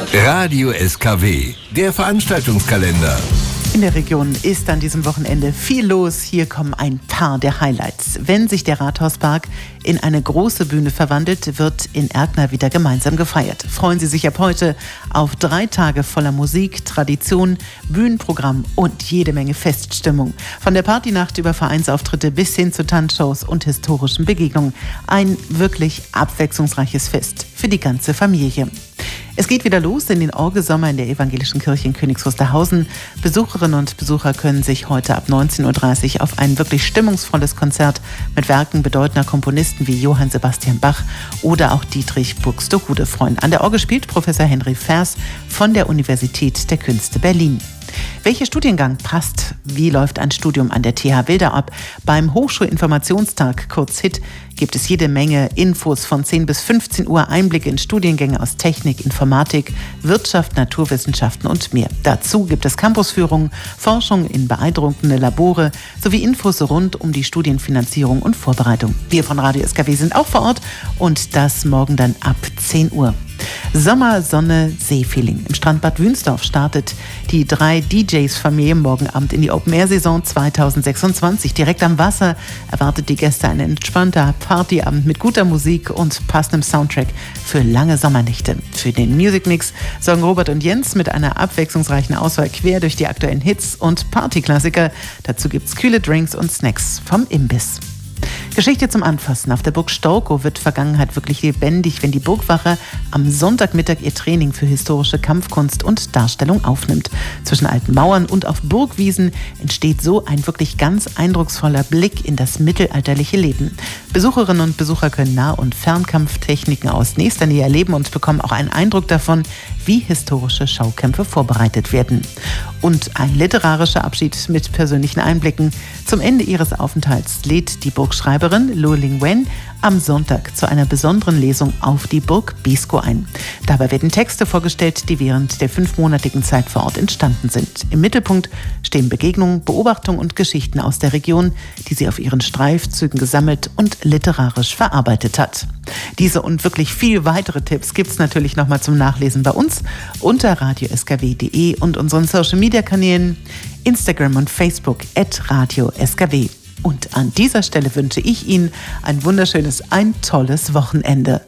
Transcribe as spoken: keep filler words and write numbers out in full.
Radio S K W, der Veranstaltungskalender. In der Region ist an diesem Wochenende viel los. Hier kommen ein paar der Highlights. Wenn sich der Rathauspark in eine große Bühne verwandelt, wird in Erkner wieder gemeinsam gefeiert. Freuen Sie sich ab heute auf drei Tage voller Musik, Tradition, Bühnenprogramm und jede Menge Feststimmung. Von der Partynacht über Vereinsauftritte bis hin zu Tanzshows und historischen Begegnungen. Ein wirklich abwechslungsreiches Fest für die ganze Familie. Es geht wieder los in den Orgelsommer in der Evangelischen Kirche in Königs Wusterhausen. Besucherinnen und Besucher können sich heute ab neunzehn Uhr dreißig auf ein wirklich stimmungsvolles Konzert mit Werken bedeutender Komponisten wie Johann Sebastian Bach oder auch Dietrich Buxtehude freuen. An der Orgel spielt Professor Henry Fers von der Universität der Künste Berlin. Welcher Studiengang passt? Wie läuft ein Studium an der T H Wildau ab? Beim Hochschulinformationstag, kurz H I T, gibt es jede Menge Infos von zehn bis fünfzehn Uhr, Einblicke in Studiengänge aus Technik, Informatik, Wirtschaft, Naturwissenschaften und mehr. Dazu gibt es Campusführungen, Forschung in beeindruckende Labore sowie Infos rund um die Studienfinanzierung und Vorbereitung. Wir von Radio S K W sind auch vor Ort und das morgen dann ab zehn Uhr. Sommer, Sonne, Seefeeling. Im Strandbad Wünsdorf startet die drei D Js-Familie morgen Abend in die Open-Air-Saison zwanzig sechsundzwanzig. Direkt am Wasser erwartet die Gäste ein entspannter Partyabend mit guter Musik und passendem Soundtrack für lange Sommernächte. Für den Music Mix sorgen Robert und Jens mit einer abwechslungsreichen Auswahl quer durch die aktuellen Hits und Partyklassiker. Dazu gibt's kühle Drinks und Snacks vom Imbiss. Geschichte zum Anfassen. Auf der Burg Storkow wird Vergangenheit wirklich lebendig, wenn die Burgwache am Sonntagmittag ihr Training für historische Kampfkunst und Darstellung aufnimmt. Zwischen alten Mauern und auf Burgwiesen entsteht so ein wirklich ganz eindrucksvoller Blick in das mittelalterliche Leben. Besucherinnen und Besucher können Nah- und Fernkampftechniken aus nächster Nähe erleben und bekommen auch einen Eindruck davon, wie historische Schaukämpfe vorbereitet werden. Und ein literarischer Abschied mit persönlichen Einblicken. Zum Ende ihres Aufenthalts lädt die Burgschreiberin Lu Ling Wen am Sonntag zu einer besonderen Lesung auf die Burg Beeskow ein. Dabei werden Texte vorgestellt, die während der fünfmonatigen Zeit vor Ort entstanden sind. Im Mittelpunkt stehen Begegnungen, Beobachtungen und Geschichten aus der Region, die sie auf ihren Streifzügen gesammelt und literarisch verarbeitet hat. Diese und wirklich viel weitere Tipps gibt es natürlich nochmal zum Nachlesen bei uns unter radio s k w punkt d e und unseren Social-Media-Kanälen Instagram und Facebook at Radio S K W. Und an dieser Stelle wünsche ich Ihnen ein wunderschönes, ein tolles Wochenende.